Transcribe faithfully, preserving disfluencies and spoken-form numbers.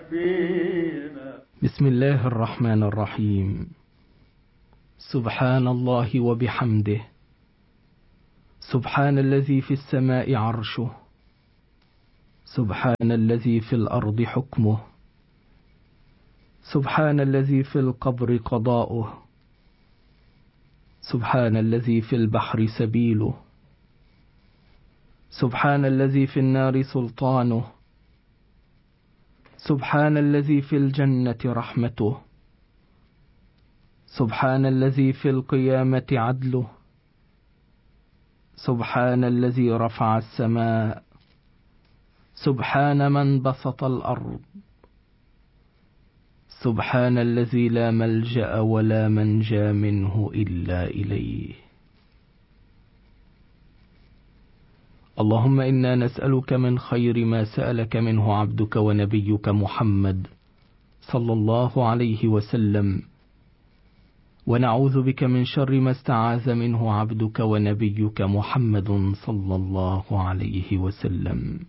بسم الله الرحمن الرحيم. سبحان الله وبحمده، سبحان الذي في السماء عرشه، سبحان الذي في الأرض حكمه، سبحان الذي في القبر قضاؤه، سبحان الذي في البحر سبيله، سبحان الذي في النار سلطانه، سبحان الذي في الجنة رحمته، سبحان الذي في القيامة عدله، سبحان الذي رفع السماء، سبحان من بسط الأرض، سبحان الذي لا ملجأ ولا منجى منه إلا إليه. اللهم إنا نسألك من خير ما سألك منه عبدك ونبيك محمد صلى الله عليه وسلم، ونعوذ بك من شر ما استعاذ منه عبدك ونبيك محمد صلى الله عليه وسلم.